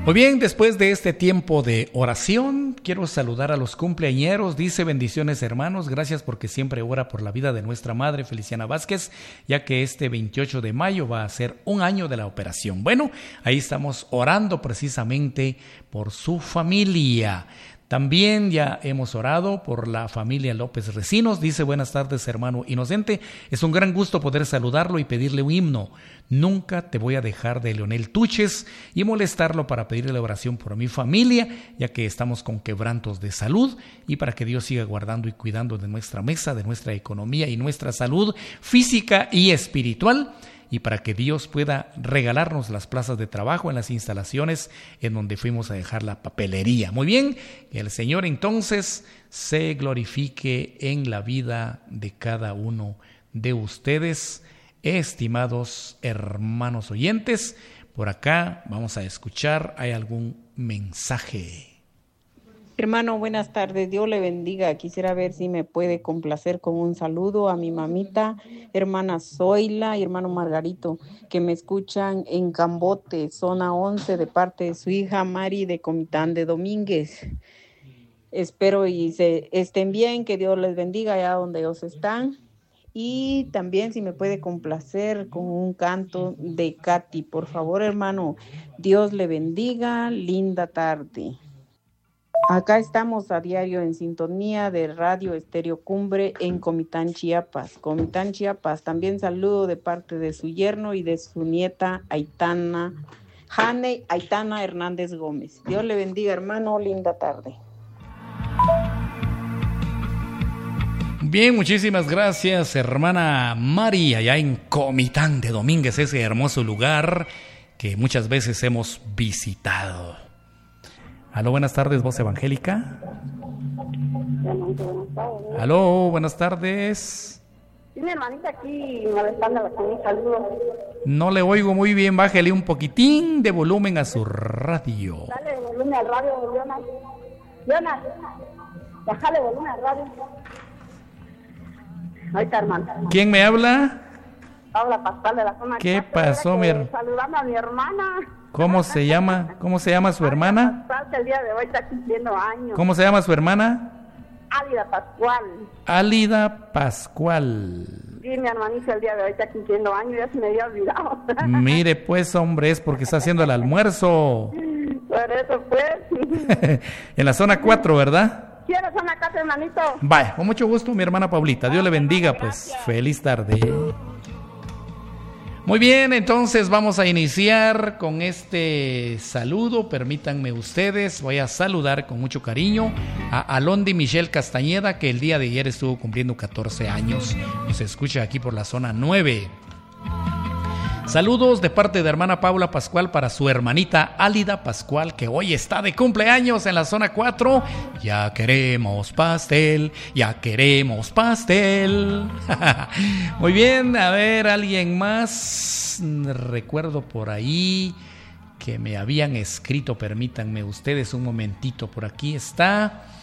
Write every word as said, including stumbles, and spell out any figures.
Muy bien, después de este tiempo de oración, quiero saludar a los cumpleañeros. Dice: bendiciones, hermanos, gracias porque siempre ora por la vida de nuestra madre Feliciana Vázquez, ya que este veintiocho de mayo va a ser un año de la operación. Bueno, ahí estamos orando precisamente por su familia. También ya hemos orado por la familia López Recinos. Dice: buenas tardes, hermano Inocente. Es un gran gusto poder saludarlo y pedirle un himno. Nunca te voy a dejar, de Leonel Tuches, y molestarlo para pedirle oración por mi familia, ya que estamos con quebrantos de salud, y para que Dios siga guardando y cuidando de nuestra mesa, de nuestra economía y nuestra salud física y espiritual, y para que Dios pueda regalarnos las plazas de trabajo en las instalaciones en donde fuimos a dejar la papelería. Muy bien, que el Señor entonces se glorifique en la vida de cada uno de ustedes, estimados hermanos oyentes. Por acá vamos a escuchar, ¿hay algún mensaje? Hermano, buenas tardes, Dios le bendiga. Quisiera ver si me puede complacer con un saludo a mi mamita, hermana Zoila y hermano Margarito, que me escuchan en Cambote, zona once, de parte de su hija Mari de Comitán de Domínguez. Espero y se estén bien, que Dios les bendiga allá donde ellos están. Y también si me puede complacer con un canto de Katy, por favor, hermano. Dios le bendiga, linda tarde. Acá estamos a diario en sintonía de Radio Estéreo Cumbre en Comitán, Chiapas. Comitán, Chiapas. También saludo de parte de su yerno y de su nieta Aitana, Jane Aitana Hernández Gómez. Dios le bendiga, hermano. Linda tarde. Bien, muchísimas gracias, hermana Mari, allá en Comitán de Domínguez, ese hermoso lugar que muchas veces hemos visitado. Aló, buenas tardes, voz evangélica. Aló, buenas tardes. Sí, mi hermanita aquí molestándola con un saludo. No le oigo muy bien, bájele un poquitín de volumen a su radio. Dale volumen al radio, Leonard. Leonard, bájale volumen al radio. Ahorita, hermano. ¿Quién me habla? Habla Pascual de la zona. ¿Qué pasó, mi hermana? Saludando a mi hermana. ¿Cómo se llama? ¿Cómo se llama su hermana? Pascual, que el día de hoy está cumpliendo años. ¿Cómo se llama su hermana? Álida Pascual. Álida Pascual. Sí, mi hermanita el día de hoy está cumpliendo años, ya se me había olvidado. Mire pues, hombre, es porque está haciendo el almuerzo. Por eso pues. En la zona cuatro, ¿verdad? ¿Quieres una casa, hermanito? Vaya, con mucho gusto, mi hermana Paulita. Dios le bendiga, pues. Feliz tarde. Muy bien, entonces vamos a iniciar con este saludo. Permítanme ustedes, voy a saludar con mucho cariño a Alondi Michelle Castañeda, que el día de ayer estuvo cumpliendo catorce años. Nos escucha aquí por la zona nueve. Saludos de parte de hermana Paula Pascual para su hermanita Álida Pascual, que hoy está de cumpleaños en la zona cuatro. Ya queremos pastel, ya queremos pastel. Muy bien, a ver, alguien más. Recuerdo por ahí que me habían escrito, permítanme ustedes un momentito, por aquí está.